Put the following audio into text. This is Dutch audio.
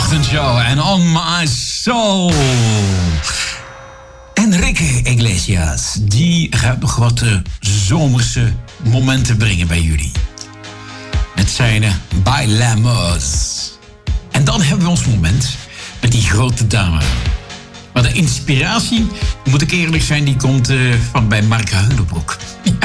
ochtendshow en On My Soul. Enrique Iglesias, die gaat nog wat zomerse momenten brengen bij jullie. Met zijn Bailamos. En dan hebben we ons moment met die grote dame. Maar de inspiratie, moet ik eerlijk zijn, die komt van bij Mark Huilenbroek.